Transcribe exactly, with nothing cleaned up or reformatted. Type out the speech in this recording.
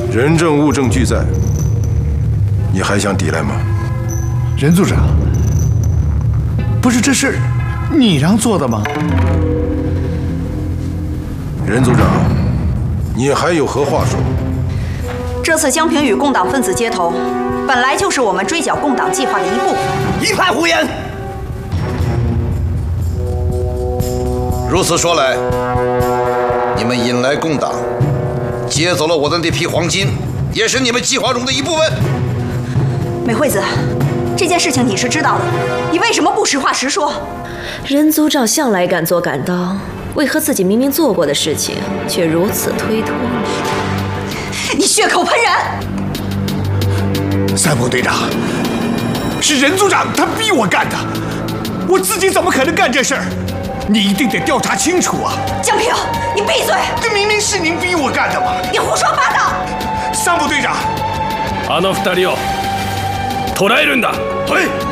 人证物证俱在，你还想抵赖吗？ 任组长，不是这事你让做的吗？ 任组长，你还有何话说？ 这次江平与共党分子接头，本来就是我们追剿共党计划的一部分。 一派胡言！如此说来，你们引来共党，劫走了我的那批黄金，也是你们计划中的一部分。 美惠子，这件事情你是知道的，你为什么不实话实说？ 任组长向来敢做敢当，为何自己明明做过的事情却如此推脱呢？ 你血口喷人！ 三鹏队长，是任组长他逼我干的，我自己怎么可能干这事儿？你一定得调查清楚啊！ 江平，你闭嘴！ 这明明是您逼我干的嘛！ 你胡说八道！ 三部队长， あの二人を捕らえるんだ。はい。